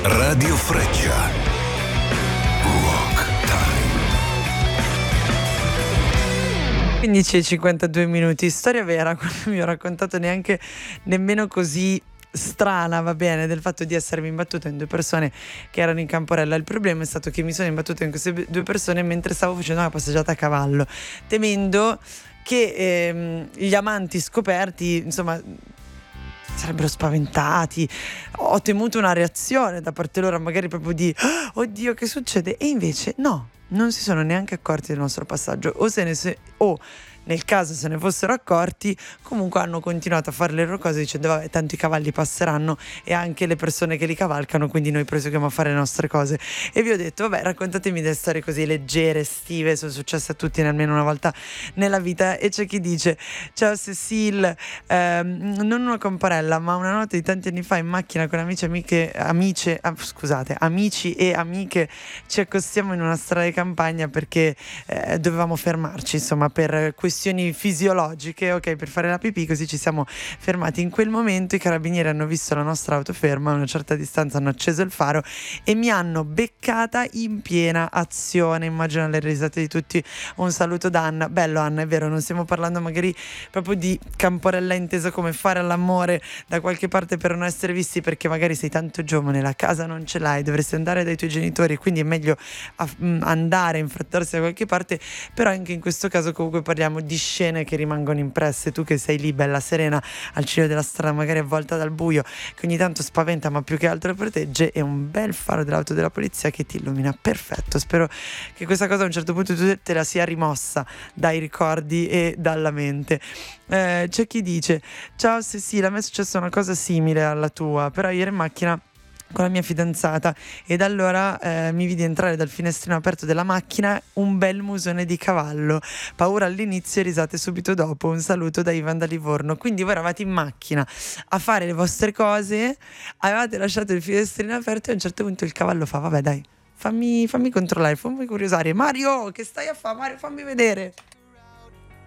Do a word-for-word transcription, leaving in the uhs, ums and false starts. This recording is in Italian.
Radio Freccia. Rock Time. quindici e cinquantadue minuti, storia vera, quando mi ho raccontato neanche nemmeno così strana, va bene, del fatto di essermi imbattuta in due persone che erano in Camporella. Il problema è stato che mi sono imbattuta in queste due persone mentre stavo facendo una passeggiata a cavallo, temendo che ehm, gli amanti scoperti, insomma, sarebbero spaventati. Ho temuto una reazione da parte loro, magari proprio di "Oh, oddio, che succede?" E invece no, non si sono neanche accorti del nostro passaggio, o se ne se o nel caso se ne fossero accorti, comunque hanno continuato a fare le loro cose dicendo vabbè, tanto i cavalli passeranno e anche le persone che li cavalcano, quindi noi proseguiamo a fare le nostre cose. E vi ho detto vabbè, raccontatemi delle storie così leggere, estive, sono successe a tutti almeno una volta nella vita. E c'è chi dice ciao Cecil, ehm, non una Camporella ma una notte di tanti anni fa in macchina con amici, amiche, amici, ah, scusate, amici e amiche ci accostiamo in una strada di campagna perché eh, dovevamo fermarci, insomma, per questioni fisiologiche, ok, per fare la pipì, così ci siamo fermati. In quel momento i carabinieri hanno visto la nostra auto ferma a una certa distanza, hanno acceso il faro e mi hanno beccata in piena azione. Immagino le risate di tutti. Un saluto da Anna. Bello Anna, è vero, non stiamo parlando magari proprio di Camporella inteso come fare all'amore da qualche parte per non essere visti, perché magari sei tanto giovane, la casa non ce l'hai, dovresti andare dai tuoi genitori, quindi è meglio a, mh, andare, infrattarsi da qualche parte. Però anche in questo caso comunque parliamo di scene che rimangono impresse. Tu che sei lì bella serena al ciglio della strada, magari avvolta dal buio, che ogni tanto spaventa ma più che altro protegge, e un bel faro dell'auto della polizia che ti illumina. Perfetto, spero che questa cosa a un certo punto tu te la sia rimossa dai ricordi e dalla mente. Eh, c'è chi dice ciao Cecilia, a me è successa una cosa simile alla tua, però ieri in macchina con la mia fidanzata ed allora eh, mi vidi entrare dal finestrino aperto della macchina un bel musone di cavallo, paura all'inizio e risate subito dopo. Un saluto da Ivan da Livorno. Quindi voi eravate in macchina a fare le vostre cose, avevate lasciato il finestrino aperto e a un certo punto il cavallo fa vabbè dai, fammi, fammi controllare, fammi curiosare, Mario che stai a fare, Mario fammi vedere.